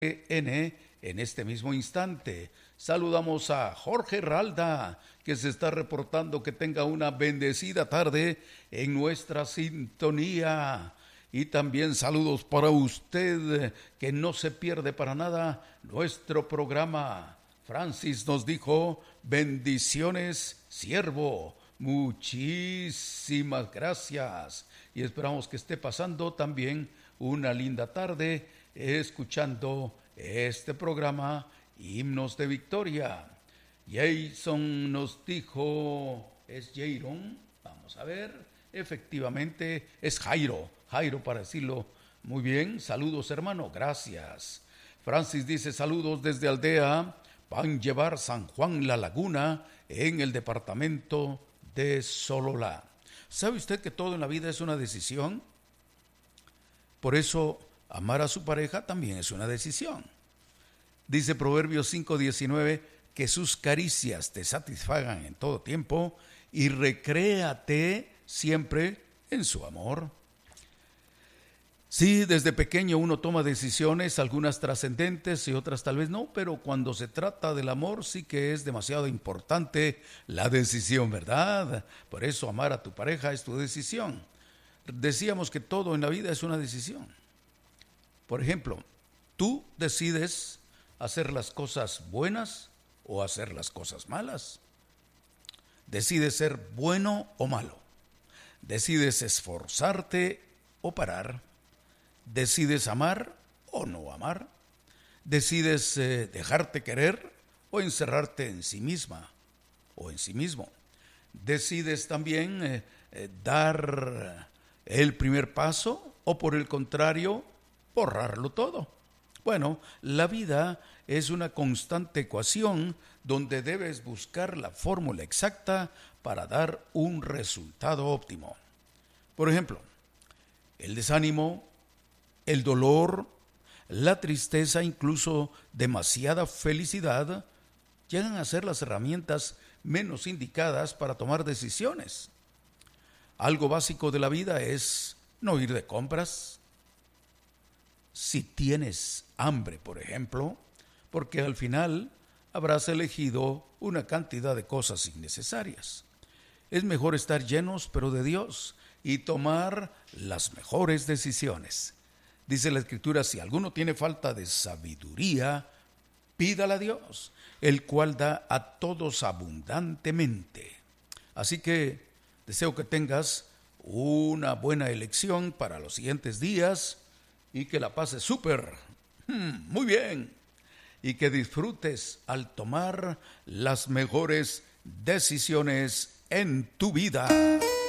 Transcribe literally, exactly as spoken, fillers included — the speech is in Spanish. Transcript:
N en este mismo instante. Saludamos a Jorge Ralda, que se está reportando que tenga una bendecida tarde en nuestra sintonía. Y también saludos para usted, que no se pierde para nada nuestro programa. Francis nos dijo, bendiciones, siervo. Muchísimas gracias. Y esperamos que esté pasando también una linda tarde escuchando este programa Himnos de Victoria. Jason nos dijo, ¿es Jairon? Vamos a ver, efectivamente es Jairo, Jairo para decirlo muy bien. Saludos, hermano, gracias. Francis dice, saludos desde Aldea Pan Llevar, San Juan La Laguna, en el departamento de Sololá. ¿Sabe usted que todo en la vida es una decisión? Por eso, amar a su pareja también es una decisión. Dice Proverbios cinco diecinueve, que sus caricias te satisfagan en todo tiempo y recréate siempre en su amor. Sí, desde pequeño uno toma decisiones, algunas trascendentes y otras tal vez no, pero cuando se trata del amor sí que es demasiado importante la decisión, ¿verdad? Por eso amar a tu pareja es tu decisión. Decíamos que todo en la vida es una decisión. Por ejemplo, tú decides hacer las cosas buenas o hacer las cosas malas. Decides ser bueno o malo. Decides esforzarte o parar. Decides amar o no amar. Decides eh, dejarte querer o encerrarte en sí misma o en sí mismo. Decides también eh, eh, dar el primer paso o por el contrario, borrarlo todo. Bueno, la vida es una constante ecuación donde debes buscar la fórmula exacta para dar un resultado óptimo. Por ejemplo, el desánimo, el dolor, la tristeza, incluso demasiada felicidad, llegan a ser las herramientas menos indicadas para tomar decisiones. Algo básico de la vida es no ir de compras. Si tienes hambre, por ejemplo, porque al final habrás elegido una cantidad de cosas innecesarias. Es mejor estar llenos, pero de Dios, y tomar las mejores decisiones. Dice la Escritura, si alguno tiene falta de sabiduría, pídala a Dios, el cual da a todos abundantemente. Así que deseo que tengas una buena elección para los siguientes días y que la pases súper, hmm, muy bien, y que disfrutes al tomar las mejores decisiones en tu vida.